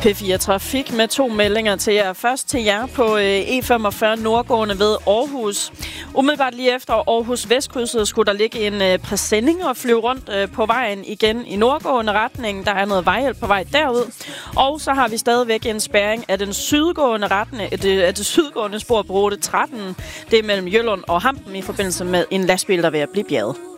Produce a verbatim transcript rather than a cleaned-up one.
P fire Trafik med to meldinger til jer. Først til jer på E femogfyrre nordgående ved Aarhus. Umiddelbart lige efter Aarhus Vestkrydset skulle der ligge en præsending og flyve rundt på vejen igen i nordgående retning. Der er noget vejhjælp på vej derud. Og så har vi stadigvæk en spærring af den sydgående retning, af det sydgående spor på rute tretten. Det er mellem Jøllund og Hampen i forbindelse med en lastbil, der er ved at blive bjerget.